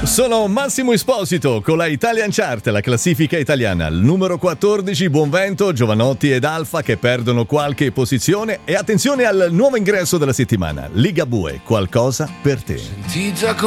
Sono Massimo Esposito con la Italian Chart, la classifica italiana. Al numero 14 Buonvento, Giovanotti ed Alfa che perdono qualche posizione. E attenzione al nuovo ingresso della settimana, Ligabue, Qualcosa per te. Senti già